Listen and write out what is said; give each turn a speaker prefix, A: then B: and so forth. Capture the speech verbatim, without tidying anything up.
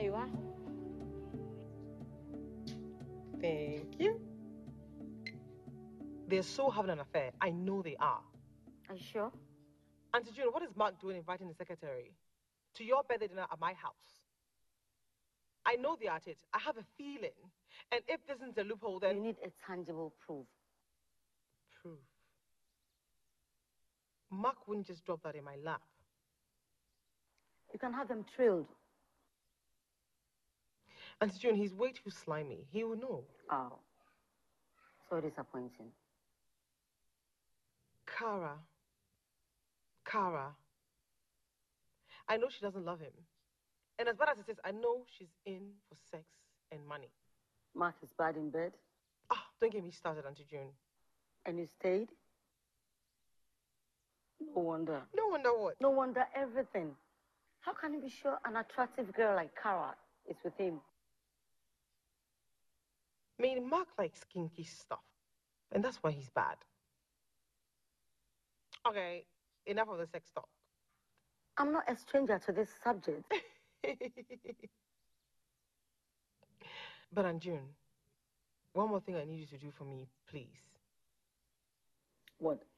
A: you are.
B: Thank you. They're so having an affair. I know they are.
A: Are you sure?
B: Auntie June, what is Mark doing inviting the secretary to your birthday dinner at my house? I know they're at it. I have a feeling. And if this isn't a loophole, then...
A: You need a tangible proof.
B: Proof? Mark wouldn't just drop that in my lap.
A: You can have them trailed.
B: Auntie June, he's way too slimy. He will know.
A: Oh. So disappointing.
B: Kara. Kara. I know she doesn't love him. And as bad as it is, I know she's in for sex and money.
A: Mark is bad in bed.
B: Ah, oh, don't get me started, Auntie June.
A: And you stayed? No wonder.
B: No wonder what?
A: No wonder everything. How can you be sure an attractive girl like Kara is with him?
B: I mean, Mark likes kinky stuff. And that's why he's bad. Okay, enough of the sex talk.
A: I'm not a stranger to this subject.
B: But Aunt June, one more thing I need you to do for me, please.
A: What?